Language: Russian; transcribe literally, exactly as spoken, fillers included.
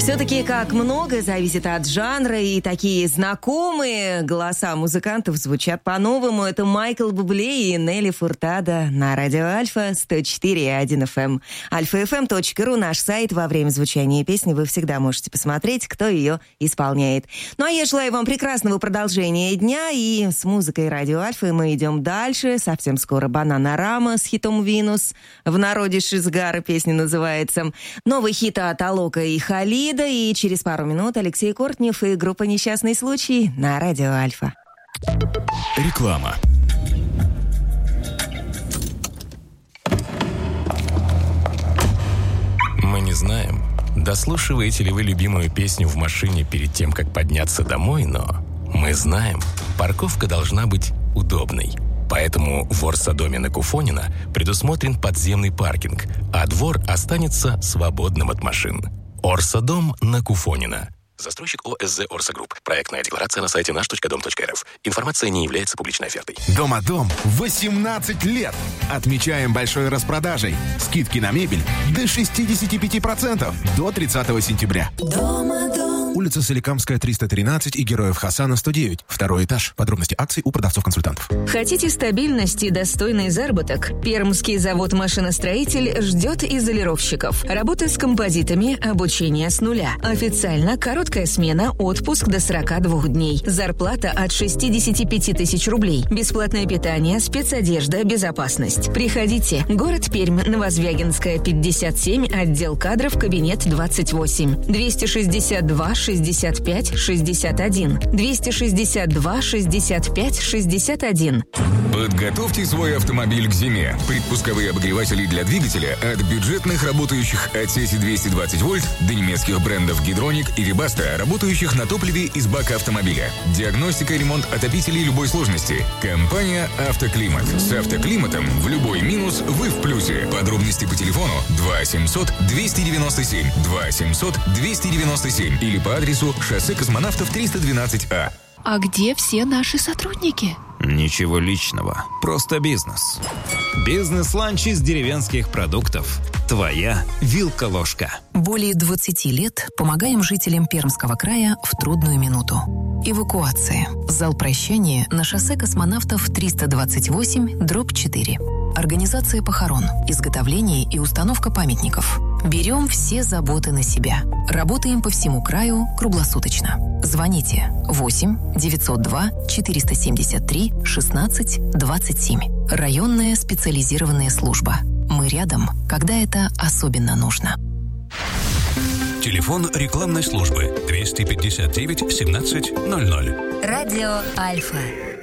Все-таки как много зависит от жанра, и такие знакомые голоса музыкантов звучат по-новому. Это Майкл Бубле и Нелли Фуртадо на радио Альфа сто четыре и один эф эм. альфа эф эм точка ру, наш сайт. Во время звучания песни вы всегда можете посмотреть, кто ее исполняет. Ну а я желаю вам прекрасного продолжения дня, и с музыкой радио Альфа мы идем дальше. Совсем скоро Бананарама с хитом «Винус». В народе «Шизгара» песня называется. Новый хит от Алока и Халида. И через пару минут Алексей Кортнев и группа «Несчастный случай» на радио Альфа. Реклама. Мы не знаем, дослушиваете ли вы любимую песню в машине перед тем, как подняться домой, но мы знаем, парковка должна быть удобной. Поэтому в Орсодоме на Куфонина предусмотрен подземный паркинг, а двор останется свободным от машин. Орсодом на Куфонина. Застройщик ОСЗ «Орса Групп». Проектная декларация на сайте наш точка дом точка эр эф. Информация не является публичной офертой. Дома-дом восемнадцать лет. Отмечаем большой распродажей. Скидки на мебель до шестьдесят пять процентов до тридцатого сентября. Дома-дом. Улица Соликамская, триста тринадцать и Героев Хасана, сто девять. Второй этаж. Подробности акций у продавцов-консультантов. Хотите стабильность и достойный заработок? Пермский завод «Машиностроитель» ждет изолировщиков. Работа с композитами, обучение с нуля. Официально короткая смена, отпуск до сорок два дней. Зарплата от шестьдесят пять тысяч рублей. Бесплатное питание, спецодежда, безопасность. Приходите. Город Пермь, Новозвягинская, пятьдесят семь, отдел кадров, кабинет двадцать восемь. двести шестьдесят два шестьдесят пять шестьдесят один. двести шестьдесят два шестьдесят пять шестьдесят один. Подготовьте свой автомобиль к зиме. Предпусковые обогреватели для двигателя от бюджетных, работающих от сети двести двадцать вольт, до немецких брендов «Гидроник» и «Рибаста», работающих на топливе из бака автомобиля. Диагностика и ремонт отопителей любой сложности. Компания «Автоклимат». С «Автоклиматом» в любой минус вы в плюсе. Подробности по телефону два семьсот двести девяносто семь, два семьсот двести девяносто семь или по адресу шоссе Космонавтов триста двенадцать А. А где все наши сотрудники? Ничего личного, просто бизнес. Бизнес-ланч из деревенских продуктов. Твоя вилка-ложка. Более двадцати лет помогаем жителям Пермского края в трудную минуту. Эвакуация. Зал прощания на шоссе Космонавтов триста двадцать восемь, дробь четыре. Организация похорон, изготовление и установка памятников. Берем все заботы на себя. Работаем по всему краю круглосуточно. Звоните восемь девятьсот два четыреста семьдесят три шестнадцать двадцать семь. Районная специализированная служба. Мы рядом, когда это особенно нужно. Телефон рекламной службы двести пятьдесят девять семнадцать ноль ноль. Радио Альфа.